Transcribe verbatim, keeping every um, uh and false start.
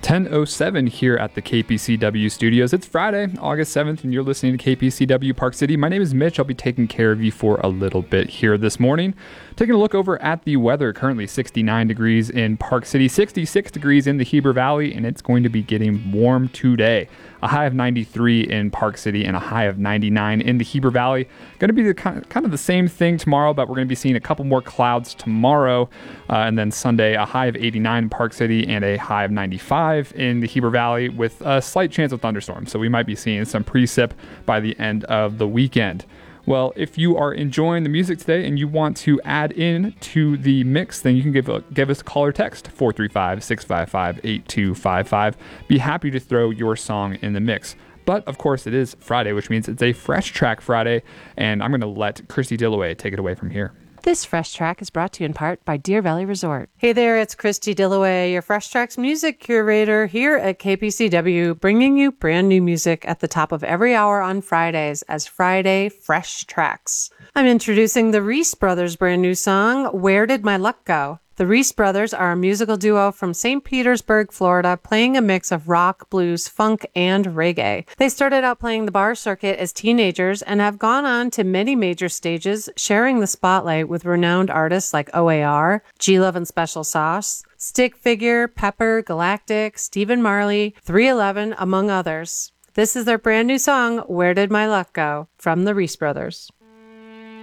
ten oh seven here at the K P C W studios. It's Friday, August seventh, and you're listening to K P C W Park City. My name is Mitch. I'll be taking care of you for a little bit here this morning. Taking a look over at the weather, currently sixty-nine degrees in Park City, sixty-six degrees in the Heber Valley, and it's going to be getting warm today. A high of ninety-three in Park City and a high of ninety-nine in the Heber Valley. Going to be the kind of the same thing tomorrow, but we're going to be seeing a couple more clouds tomorrow. Uh, and then Sunday, a high of eighty-nine in Park City and a high of ninety-five in the Heber Valley with a slight chance of thunderstorms. So we might be seeing some precip by the end of the weekend. Well, if you are enjoying the music today and you want to add in to the mix, then you can give a, give us a call or text, four three five, six five five, eight two five five. Be happy to throw your song in the mix. But, of course, it is Friday, which means it's a Fresh Track Friday, and I'm going to let Christy Dillaway take it away from here. This Fresh Track is brought to you in part by Deer Valley Resort. Hey there, it's Christy Dillaway, your Fresh Tracks music curator here at K P C W, bringing you brand new music at the top of every hour on Fridays as Friday Fresh Tracks. I'm introducing the Reese Brothers' brand new song, Where Did My Luck Go? The Reese Brothers are a musical duo from Saint Petersburg, Florida, playing a mix of rock, blues, funk, and reggae. They started out playing the bar circuit as teenagers and have gone on to many major stages, sharing the spotlight with renowned artists like O A R, G-Love and Special Sauce, Stick Figure, Pepper, Galactic, Stephen Marley, three eleven, among others. This is their brand new song, Where Did My Luck Go? From the Reese Brothers.